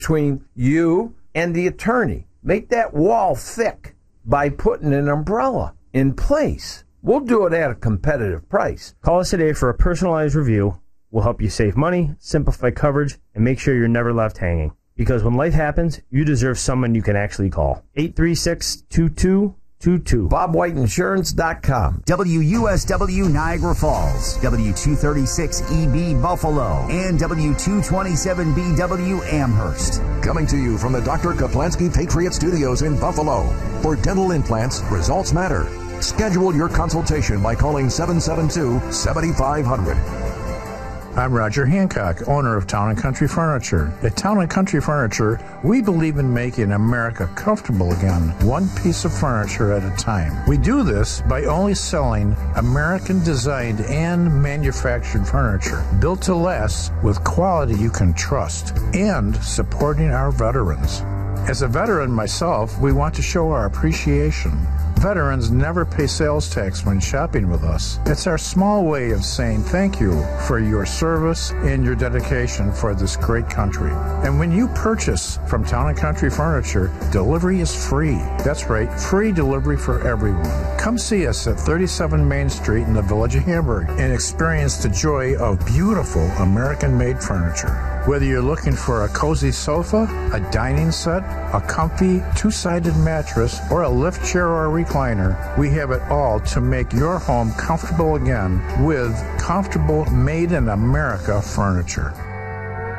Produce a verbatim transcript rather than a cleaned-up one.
between you and the attorney. Make that wall thick by putting an umbrella in place. We'll do it at a competitive price. Call us today for a personalized review. We'll help you save money, simplify coverage, and make sure you're never left hanging. Because when life happens, you deserve someone you can actually call. eight three six, two two two two. bob white insurance dot com. W U S W Niagara Falls, W two thirty-six E B Buffalo, and W two twenty-seven B W Amherst. Coming to you from the Doctor Kaplansky Patriot Studios in Buffalo. For dental implants, results matter. Schedule your consultation by calling seven seven two, seven five zero zero. I'm Roger Hancock, owner of Town and Country Furniture. At Town and Country Furniture, we believe in making America comfortable again, one piece of furniture at a time. We do this by only selling American-designed and manufactured furniture, built to last with quality you can trust, and supporting our veterans. As a veteran myself, we want to show our appreciation. Veterans never pay sales tax when shopping with us. It's our small way of saying thank you for your service and your dedication for this great country. And when you purchase from Town and Country Furniture, delivery is free. That's right, free delivery for everyone. Come see us at thirty-seven Main Street in the Village of Hamburg and experience the joy of beautiful American-made furniture. Whether you're looking for a cozy sofa, a dining set, a comfy two-sided mattress, or a lift chair or a recliner, we have it all to make your home comfortable again with comfortable made in America furniture.